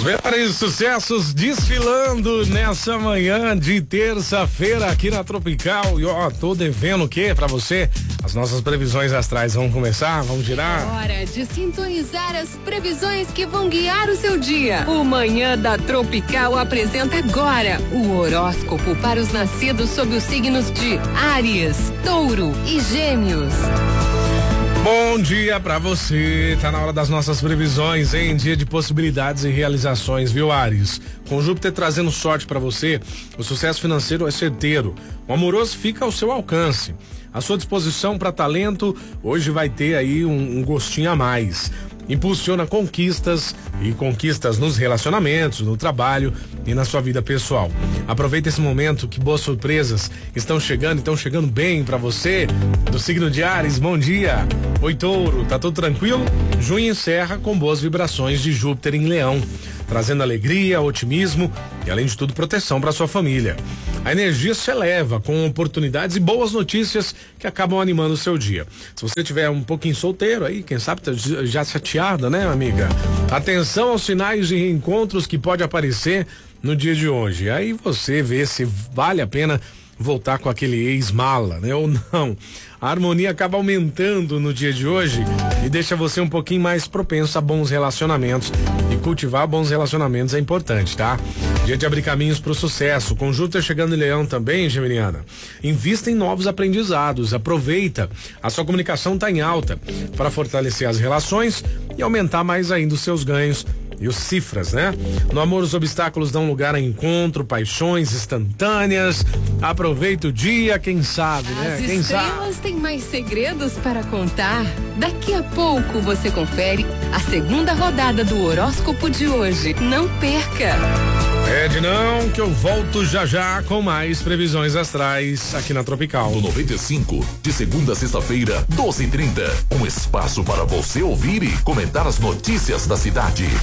Melhores sucessos desfilando nessa manhã de terça-feira aqui na Tropical. E ó, tô devendo o quê pra você? As nossas previsões astrais vão começar, vamos girar? Hora de sintonizar as previsões que vão guiar o seu dia. O Manhã da Tropical apresenta agora o horóscopo para os nascidos sob os signos de Áries, Touro e Gêmeos. Bom dia pra você, tá na hora das nossas previsões, hein? Dia de possibilidades e realizações, viu, Áries? Com Júpiter trazendo sorte pra você, o sucesso financeiro é certeiro, o amoroso fica ao seu alcance. A sua disposição para talento hoje vai ter aí um gostinho a mais. Impulsiona conquistas e conquistas nos relacionamentos, no trabalho e na sua vida pessoal. Aproveita esse momento que boas surpresas estão chegando bem pra você. Do signo de Áries, bom dia. Oi, Touro, tá tudo tranquilo? Junho encerra com boas vibrações de Júpiter em Leão, trazendo alegria, otimismo e, além de tudo, proteção para sua família. A energia se eleva com oportunidades e boas notícias que acabam animando o seu dia. Se você tiver um pouquinho solteiro aí, quem sabe já chateada, né, amiga? Atenção aos sinais de reencontros que pode aparecer no dia de hoje. Aí você vê se vale a pena voltar com aquele ex-mala, né? Ou não. A harmonia acaba aumentando no dia de hoje e deixa você um pouquinho mais propenso a bons relacionamentos. E cultivar bons relacionamentos é importante, tá? Dia de abrir caminhos pro sucesso. Com Júpiter chegando em Leão também, Geminiana. Invista em novos aprendizados. Aproveita. A sua comunicação tá em alta para fortalecer as relações e aumentar mais ainda os seus ganhos e os cifras, né? No amor, os obstáculos dão lugar a encontro, paixões instantâneas. Aproveita o dia, quem sabe, né? Quem sabe? As estrelas têm mais segredos para contar. Daqui a pouco você confere a segunda rodada do horóscopo de hoje. Não perca! Pede não, que eu volto já com mais previsões astrais aqui na Tropical. No 95, de segunda a sexta-feira, 12h30. Um espaço para você ouvir e comentar as notícias da cidade.